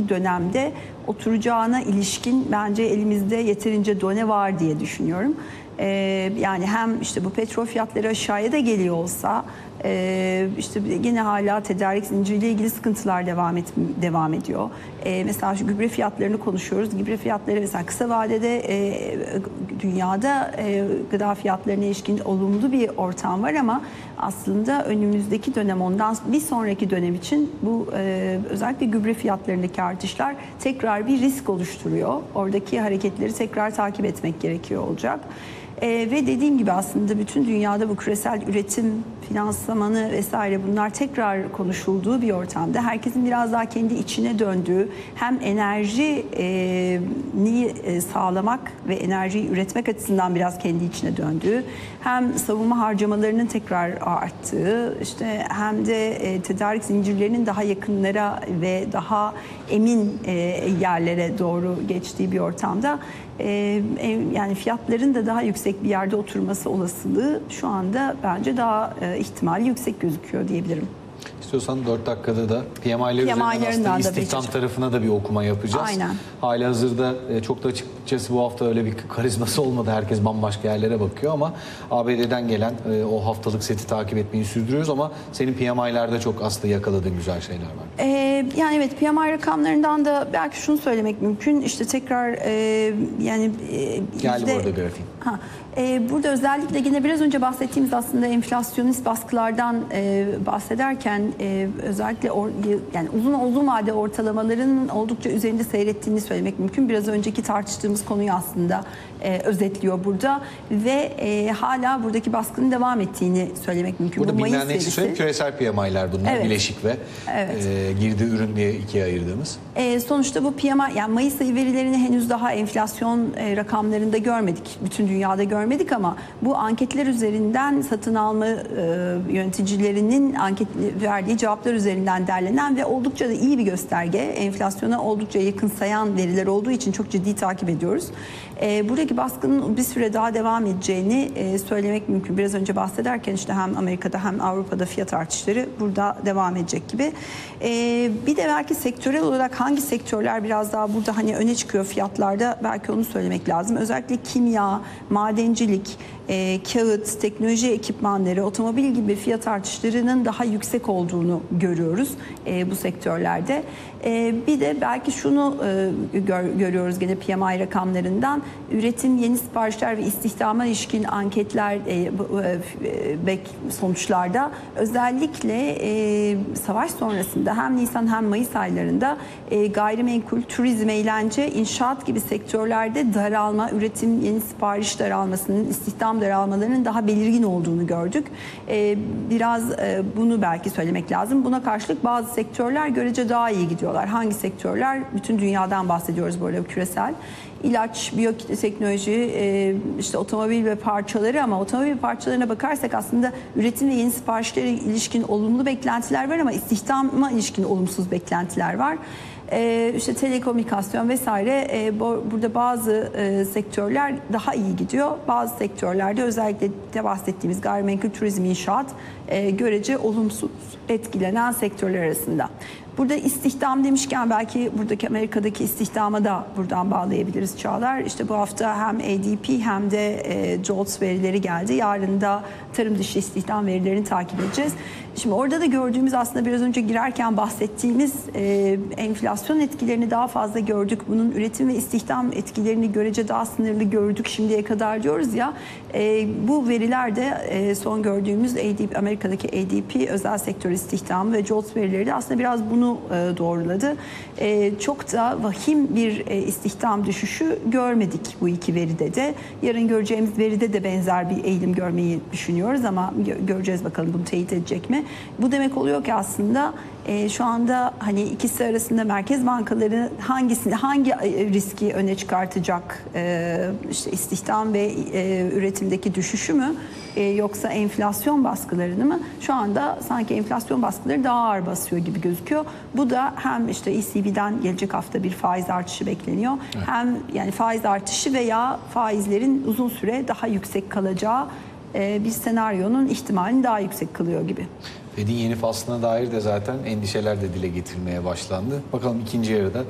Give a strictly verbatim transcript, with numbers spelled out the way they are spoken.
önümüzdeki dönemde oturacağına ilişkin bence elimizde yeterince done var diye düşünüyorum. Ee, yani hem işte bu petrol fiyatları aşağıya da geliyor olsa e, işte yine hala tedarik zinciriyle ilgili sıkıntılar devam et, devam ediyor. Ee, mesela şu gübre fiyatlarını konuşuyoruz. Gübre fiyatları mesela kısa vadede e, dünyada e, gıda fiyatlarına ilişkin olumlu bir ortam var ama aslında önümüzdeki dönem, ondan bir sonraki dönem için bu e, özellikle gübre fiyatlarındaki artışlar tekrar bir risk oluşturuyor. Oradaki hareketleri tekrar takip etmek gerekiyor olacak. Ee, ve dediğim gibi aslında bütün dünyada bu küresel üretim, finansmanı vesaire bunlar tekrar konuşulduğu bir ortamda herkesin biraz daha kendi içine döndüğü, hem enerjiyi e, sağlamak ve enerjiyi üretmek açısından biraz kendi içine döndüğü, hem savunma harcamalarının tekrar arttığı, işte hem de e, tedarik zincirlerinin daha yakınlara ve daha emin e, yerlere doğru geçtiği bir ortamda e, yani fiyatların da daha yüksek bir yerde oturması olasılığı şu anda bence daha e, ihtimali yüksek gözüküyor diyebilirim. İstiyorsan dört dakikada da P M I'ler üzerinden aslında istihdam tarafına da bir okuma yapacağız. Aynen. Hali hazırda çok da açıkçası bu hafta öyle bir karizması olmadı. Herkes bambaşka yerlere bakıyor ama A B D'den gelen o haftalık seti takip etmeyi sürdürüyoruz ama senin P M I'lerde çok aslında yakaladığın güzel şeyler var. Ee, yani evet, P M I rakamlarından da belki şunu söylemek mümkün. İşte tekrar e, yani e, geldi yüzde, burada grafiğin. Ha, e, burada özellikle yine biraz önce bahsettiğimiz aslında enflasyonist baskılardan e, bahsederken e, özellikle or, yani uzun uzun vade ortalamaların oldukça üzerinde seyrettiğini söylemek mümkün. Biraz önceki tartıştığımız konuyu aslında e, özetliyor burada ve e, hala buradaki baskının devam ettiğini söylemek mümkün. Burada Bu Mayıs bilmeyenler için söyleyeyim, küresel P M I'ler bunlar, evet. bileşik ve evet. e, girdi ürün diye ikiye ayırdığımız. E, sonuçta bu P M I, yani Mayıs ayı verilerini henüz daha enflasyon e, rakamlarında görmedik. Bütün dünyada görmedik ama bu anketler üzerinden satın alma e, yöneticilerinin anket verdiği cevaplar üzerinden derlenen ve oldukça da iyi bir gösterge. Enflasyona oldukça yakın sayan veriler olduğu için çok ciddi takip ediyoruz. E, buradaki baskının bir süre daha devam edeceğini e, söylemek mümkün. Biraz önce bahsederken işte hem Amerika'da hem Avrupa'da fiyat artışları burada devam edecek gibi. E, bir de belki sektörel olarak hangi sektörler biraz daha burada hani öne çıkıyor fiyatlarda, belki onu söylemek lazım. Özellikle kimya, madencilik, e, kağıt, teknoloji ekipmanları, otomobil gibi fiyat artışlarının daha yüksek olduğunu görüyoruz e, bu sektörlerde. E, bir de belki şunu e, gör, görüyoruz gene P M I rakamlarından. Üretim, yeni siparişler ve istihdama ilişkin anketler e, e, sonuçlarda özellikle e, savaş sonrasında hem Nisan hem Mayıs aylarında e, gayrimenkul, turizm, eğlence, inşaat gibi sektörlerde daralma, üretim, yeni sipariş daralmasının, istihdam daralmalarının daha belirgin olduğunu gördük. E, biraz e, bunu belki söylemek lazım. Buna karşılık bazı sektörler görece daha iyi gidiyorlar. Hangi sektörler? Bütün dünyadan bahsediyoruz böyle küresel. İlaç, biyoteknoloji, işte otomobil ve parçaları, ama otomobil parçalarına bakarsak aslında üretim ve yeni siparişlere ilişkin olumlu beklentiler var ama istihdama ilişkin olumsuz beklentiler var. Ee, işte telekomünikasyon vesaire, e, burada bazı e, sektörler daha iyi gidiyor. Bazı sektörlerde özellikle de bahsettiğimiz gayrimenkul, turizm, inşaat e, görece olumsuz etkilenen sektörler arasında. Burada istihdam demişken belki buradaki Amerika'daki istihdama da buradan bağlayabiliriz Çağlar. İşte bu hafta hem A D P hem de e, JOLTS verileri geldi. Yarın da tarım dışı istihdam verilerini takip edeceğiz. Şimdi orada da gördüğümüz, aslında biraz önce girerken bahsettiğimiz e, enflasyon etkilerini daha fazla gördük. Bunun üretim ve istihdam etkilerini görece daha sınırlı gördük şimdiye kadar diyoruz ya. E, bu veriler de e, son gördüğümüz A D P, Amerika'daki A D P özel sektör istihdamı ve JOLTS verileri de aslında biraz bunu e, doğruladı. E, çok da vahim bir e, istihdam düşüşü görmedik bu iki veride de. Yarın göreceğimiz veride de benzer bir eğilim görmeyi düşünüyoruz ama gö göreceğiz bakalım bunu teyit edecek mi? Bu demek oluyor ki aslında e, şu anda hani ikisi arasında merkez bankaları hangisini, hangi riski öne çıkartacak? E, işte istihdam ve e, üretimdeki düşüşü mü? E, yoksa enflasyon baskılarını mı? Şu anda sanki enflasyon baskıları daha ağır basıyor gibi gözüküyor. Bu da hem işte E C B'den gelecek hafta bir faiz artışı bekleniyor. Evet. Hem yani faiz artışı veya faizlerin uzun süre daha yüksek kalacağı bir senaryonun ihtimalini daha yüksek kılıyor gibi. Fed'in yeni faslına dair de zaten endişeler de dile getirilmeye başlandı. Bakalım ikinci yarıda